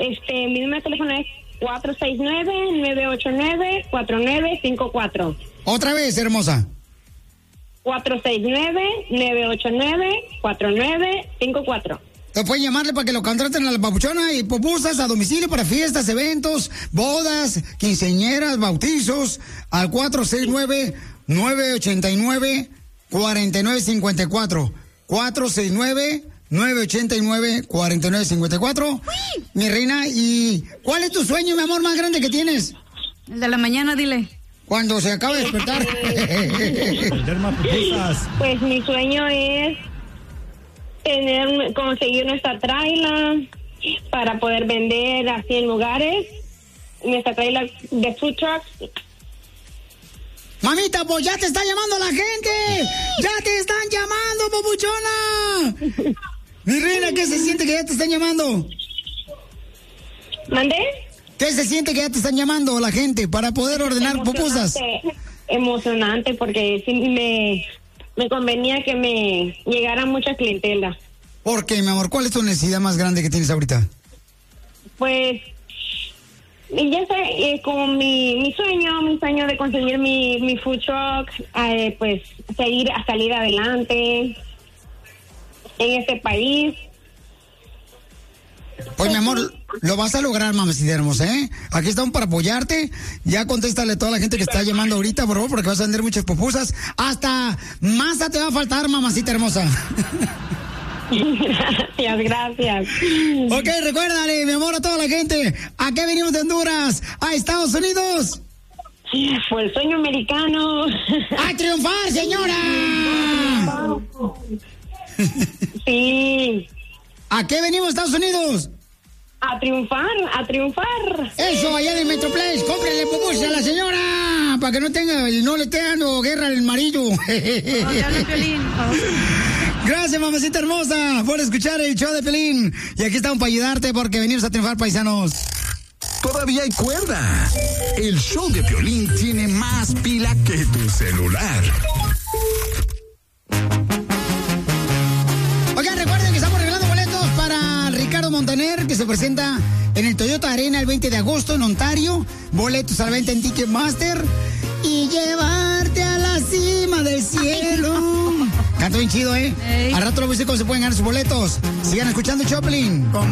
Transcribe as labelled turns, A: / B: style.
A: Mi número de teléfono es 469-989-4954.
B: Otra vez, hermosa.
A: 469-989-4954.
B: Pueden llamarle para que lo contraten a la papuchona y pupusas a domicilio para fiestas, eventos, bodas, quinceañeras, bautizos, al 469-989-4954. 469-989-4954. Mi reina, ¿y cuál es tu sueño, mi amor, más grande que tienes?
C: El de la mañana, dile.
B: Cuando se acabe de despertar.
A: Pues mi sueño es conseguir nuestra traila para poder vender así en lugares, nuestra traila de food trucks.
B: Mamita, pues ya te está llamando la gente. Ya te están llamando, papuchona. Mi reina, ¿qué se siente que ya te están llamando?
A: ¿Mandé?
B: ¿Qué se siente que ya te están llamando la gente para poder ordenar pupusas?
A: Emocionante, porque sí me convenía que me llegara mucha clientela.
B: ¿Por qué, mi amor? ¿Cuál es tu necesidad más grande que tienes ahorita?
A: Pues, ya sé, como mi sueño de conseguir mi food truck, pues salir adelante en este país.
B: Pues, mi amor, lo vas a lograr, mamacita hermosa, ¿eh? Aquí estamos para apoyarte. Ya contéstale a toda la gente que está llamando ahorita, por favor, porque vas a vender muchas pupusas. Hasta masa te va a faltar, mamacita hermosa.
A: Gracias.
B: Ok, recuérdale, mi amor, a toda la gente. ¿A qué venimos de Honduras? ¿A Estados Unidos?
A: Por el sueño americano.
B: ¡A triunfar, señora!
A: Sí.
B: ¿A qué venimos, Estados Unidos?
A: A triunfar, a triunfar.
B: Eso, allá en el Metroplex, cómprele pupusas a la señora, para que no le esté dando guerra al marido. Gracias, mamacita hermosa, por escuchar el show de Piolín. Y aquí estamos para ayudarte, porque venimos a triunfar, paisanos.
D: Todavía hay cuerda. El show de Piolín tiene más pila que tu celular.
B: Oigan, recuerden que estamos regalando boletos para Ricardo Montaner, que se presenta en el Toyota Arena el 20 de agosto en Ontario. Boletos a la venta en Ticketmaster. Y llevarte a la cima del cielo. Canto bien chido, ¿eh? Al rato lo voy a decir cómo se pueden ganar sus boletos. Sigan escuchando Choplin.